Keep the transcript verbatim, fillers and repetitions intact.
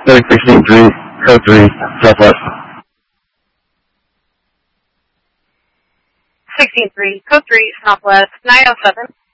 sixteen three, code three, Southwest. sixteen three, code three, Southwest, nine oh seven.